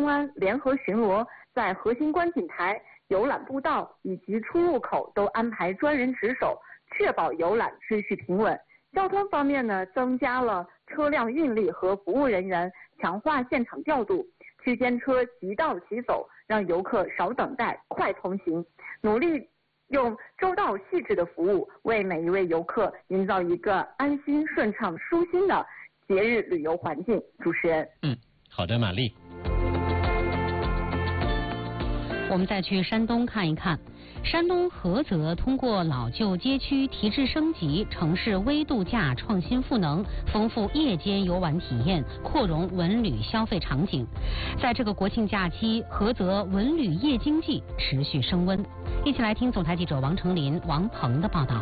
公安联合巡逻，在核心观景台、游览步道以及出入口都安排专人值守，确保游览秩序平稳。交通方面呢，增加了车辆运力和服务人员，强化现场调度，区间车即到即走，让游客少等待，快通行，努力用周到细致的服务，为每一位游客营造一个安心、顺畅、舒心的节日旅游环境。主持人， 好的，玛丽。 我们再去山东看一看。山东菏泽通过老旧街区提质升级、城市微度假创新赋能，丰富夜间游玩体验，扩容文旅消费场景。在这个国庆假期，菏泽文旅夜经济持续升温。一起来听总台记者王成林、王鹏的报道。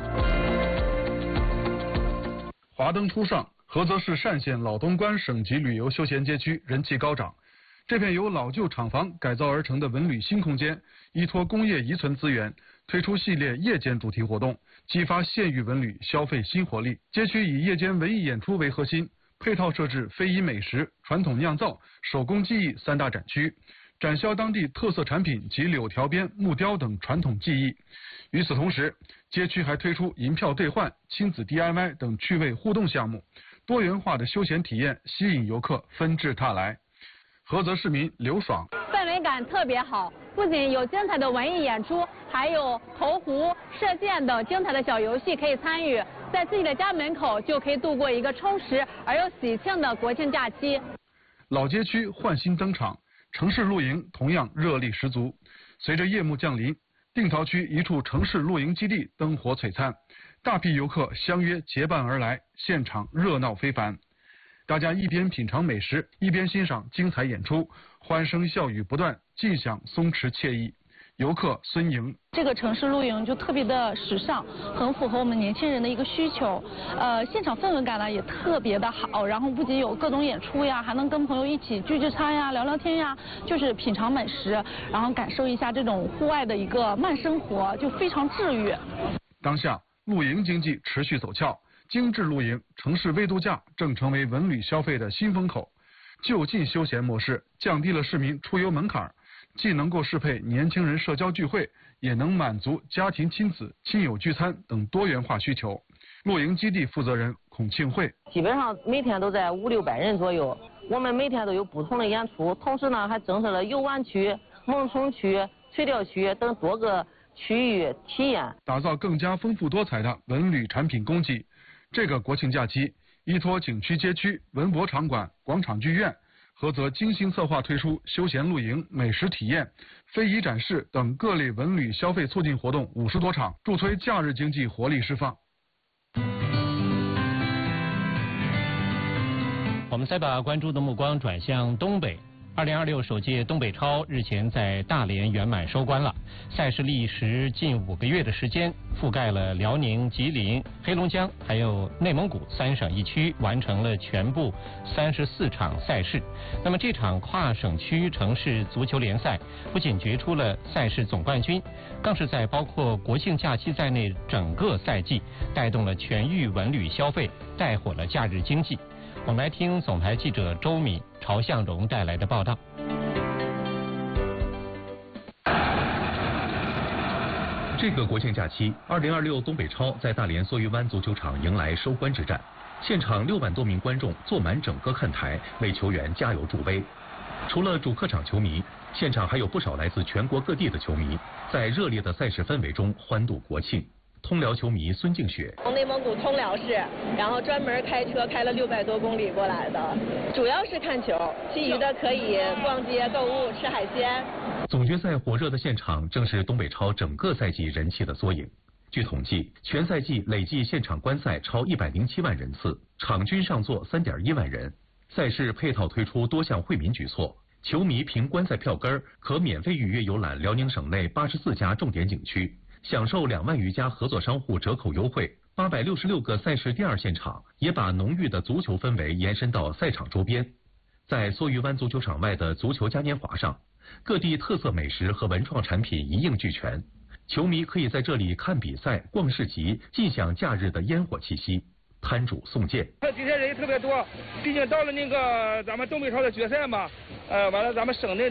华灯初上，菏泽市单县老东关省级旅游休闲街区人气高涨。这片由老旧厂房改造而成的文旅新空间，依托工业遗存资源，推出系列夜间主题活动，激发县域文旅消费新活力。街区以夜间文艺演出为核心，配套设置非遗美食、传统酿造、手工技艺3大展区，展销当地特色产品及柳条编、木雕等传统技艺。与此同时，街区还推出银票兑换、亲子 DIY 等趣味互动项目，多元化的休闲体验吸引游客纷至沓来。菏泽市民刘爽， 氛围感特别好，不仅有精彩的文艺演出，还有投壶、射箭等精彩的小游戏可以参与，在自己的家门口就可以度过一个充实而又喜庆的国庆假期。 老街区焕新登场，城市露营同样热力十足。随着夜幕降临，定陶区一处城市露营基地灯火璀璨，大批游客相约结伴而来，现场热闹非凡。大家一边品尝美食，一边欣赏精彩演出，欢声笑语不断，尽享松弛惬意。游客孙莹， 这个城市露营就特别的时尚，很符合我们年轻人的一个需求。现场氛围感呢也特别的好，然后不仅有各种演出呀，还能跟朋友一起聚餐呀、聊聊天呀，就是品尝美食，然后感受一下这种户外的一个慢生活，就非常治愈。 当下露营经济持续走俏。精致露营、城市微度假正成为文旅消费的新风口。就近休闲模式降低了市民出游门槛，既能够适配年轻人社交聚会，也能满足家庭亲子、亲友聚餐等多元化需求。露营基地负责人孔庆慧， 基本上每天都在500-600人左右，我们每天都有不同的演出，同时呢还增设了游玩区、萌宠区、垂钓区等多个区域体验， 打造更加丰富多彩的文旅产品供给。这个国庆假期，依托景区街区、文博场馆、广场剧院，菏泽精心策划推出休闲露营、美食体验、非遗展示等各类文旅消费促进活动50多场，助推假日经济活力释放。 我们再把关注的目光转向东北。2026首届东北超日前在大连圆满收官了，赛事历时近5个月的时间，覆盖了辽宁、吉林、黑龙江还有内蒙古3省1区，完成了全部34场赛事。那么这场跨省区城市足球联赛不仅决出了赛事总冠军，更是在包括国庆假期在内整个赛季带动了全域文旅消费，带火了假日经济。我们来听总台记者周敏、曹向荣带来的报道。 这个国庆假期，2026东北超在大连梭鱼湾足球场迎来收官之战，现场6万多名观众坐满整个看台，为球员加油助威。除了主客场球迷，现场还有不少来自全国各地的球迷，在热烈的赛事氛围中欢度国庆。通辽球迷孙静雪， 从内蒙古通辽市，然后专门开车开了600多公里过来的，主要是看球，其余的可以逛街、购物、吃海鲜。 总决赛火热的现场正是东北超整个赛季人气的缩影。据统计，全赛季累计现场观赛超107万人次，场均上座3.1万人。赛事配套推出多项惠民举措，球迷凭观赛票根可免费预约游览辽宁省内84家重点景区。享受2万余家合作商户折扣优惠，866个赛事第二现场也把浓郁的足球氛围延伸到赛场周边。在梭鱼湾足球场外的足球嘉年华上，各地特色美食和文创产品一应俱全，球迷可以在这里看比赛、逛市集，尽享假日的烟火气息。摊主宋健， 今天人也特别多，毕竟到了那个咱们东北超的决赛嘛，完了咱们省内的